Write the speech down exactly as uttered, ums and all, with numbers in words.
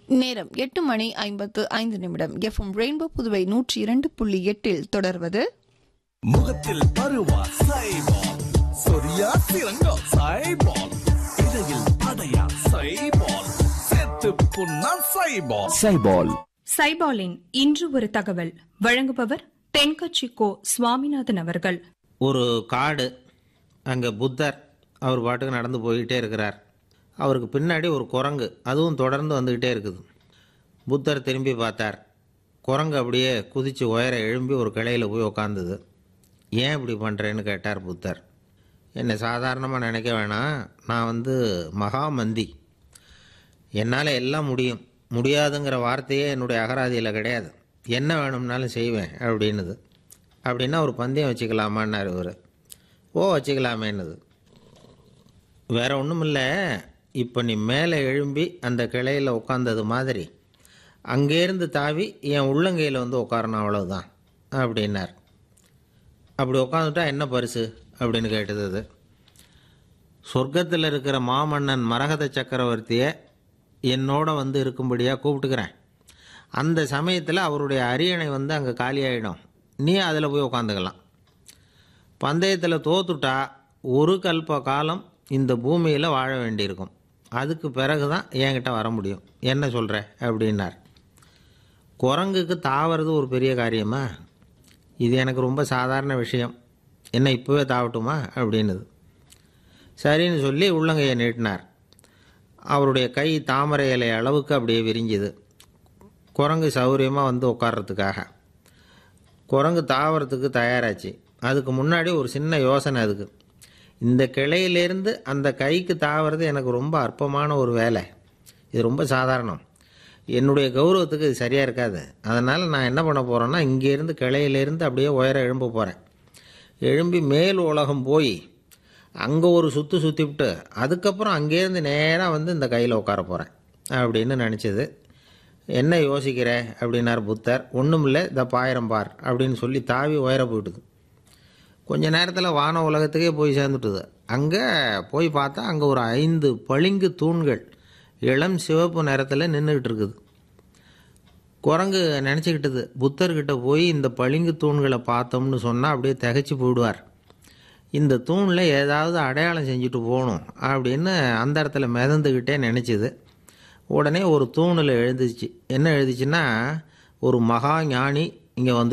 நேரம் எட்டு மணி ஐம்பத்து ஐந்து நிமிடம். எஃப்எம் ரெயின்போ புதுவை நூற்றி இரண்டு புள்ளி எட்டில் தொடர்வது முகத்தில் பருவா சைபால், சொரியா சிறங்கா சைபால், இடையில் அடையா சைபால், செத்து புண்ணா சைபால். சைபால் சைபாலின் இன்று ஒரு தகவல் வழங்குபவர் தென்கட்சி கோ சுவாமிநாதன் அவர்கள். ஒரு காடு, அங்கே புத்தர் அவர் பாட்டுக்கு நடந்து போய்கிட்டே இருக்கிறார். அவருக்கு பின்னாடி ஒரு குரங்கு, அதுவும் தொடர்ந்து வந்துக்கிட்டே இருக்குது. புத்தர் திரும்பி பார்த்தார். குரங்கு அப்படியே குதித்து உயர எழும்பி ஒரு கிளையில் போய் உக்காந்துது. ஏன் இப்படி பண்ணுறேன்னு கேட்டார் புத்தர். என்னை சாதாரணமாக நினைக்க வேணாம், நான் வந்து மகாமந்தி, என்னால் எல்லாம் முடியும், முடியாதுங்கிற வார்த்தையே என்னுடைய அகராதியில் கிடையாது, என்ன வேணும்னாலும் செய்வேன் அப்படின்னுது. அப்படின்னா ஒரு பந்தயம் வச்சுக்கலாமான்னார் இவர். ஓ வச்சுக்கலாமேன்னுது. வேற ஒன்றும் இல்லை, இப்போ நீ மேலே எழும்பி அந்த கிளையில் உட்காந்தது மாதிரி அங்கேருந்து தாவி என் உள்ளங்கையில் வந்து உட்காரணும், அவ்வளவுதான் அப்படின்னார். அப்படி உட்காந்துட்டா என்ன பரிசு அப்படின்னு கேட்டது அது. சொர்க்கத்தில் இருக்கிற மாமன்னன் மரகத சக்கரவர்த்தியை என்னோட வந்து இருக்கும்படியாக கூப்பிட்டுக்கிறேன். அந்த சமயத்தில் அவருடைய அரியணை வந்து அங்கே காலியாகிடும், நீ அதில் போய் உட்காந்துக்கலாம். பந்தயத்தில் தோத்துட்டா ஒரு கல்ப காலம் இந்த பூமியில் வாழ வேண்டியிருக்கும், அதுக்கு பிறகு தான் என்கிட்ட வர முடியும், என்ன சொல்கிற அப்படின்னார். குரங்குக்கு தாவறது ஒரு பெரிய காரியமா? இது எனக்கு ரொம்ப சாதாரண விஷயம், என்ன இப்போவே தாவட்டுமா அப்படின்னுது. சரின்னு சொல்லி உள்ளங்கையை நீட்டினார். அவருடைய கை தாமரை இலை அளவுக்கு அப்படியே விரிஞ்சுது, குரங்கு சௌரியமாக வந்து உட்கார்றதுக்காக. குரங்கு தாவறதுக்கு தயாராச்சு. அதுக்கு முன்னாடி ஒரு சின்ன யோசனை அதுக்கு. இந்த கிளையிலேருந்து அந்த கைக்கு தாவறது எனக்கு ரொம்ப அற்பமான ஒரு வேலை, இது ரொம்ப சாதாரணம், என்னுடைய கௌரவத்துக்கு இது சரியாக இருக்காது. அதனால் நான் என்ன பண்ண போகிறேன்னா, இங்கேருந்து கிளையிலேருந்து அப்படியே உயர எழும்ப போகிறேன். எழும்பி மேல் உலகம் போய் அங்கே ஒரு சுற்று சுற்றிவிட்டு அதுக்கப்புறம் அங்கேருந்து நேராக வந்து இந்த கையில் உட்கார போகிறேன் அப்படின்னு நினச்சிது. என்ன யோசிக்கிற அப்படின்னார் புத்தர். ஒன்றும் இல்லை, இந்த பாயிரம் பார் அப்படின்னு சொல்லி தாவி உயர போயிட்டுது. கொஞ்ச நேரத்தில் வான உலகத்துக்கே போய் சேர்ந்துட்டுது. அங்கே போய் பார்த்தா அங்கே ஒரு ஐந்து பளிங்கு தூண்கள் இளம் சிவப்பு நிறத்தில் நின்றுக்கிட்டு இருக்குது. குரங்கு நினச்சிக்கிட்டது, புத்தர்கிட்ட போய் இந்த பளிங்கு தூண்களை பார்த்தோம்னு சொன்னால் அப்படியே திகைச்சு போயிடுவார், இந்த தூணில் ஏதாவது அடையாளம் செஞ்சுட்டு போகணும் அப்படின்னு அந்த இடத்துல மிதந்துக்கிட்டே நினச்சிது. உடனே ஒரு தூணில் எழுந்துச்சு. என்ன எழுதிச்சுன்னா, ஒரு மகா ஞானி இங்கே வந்து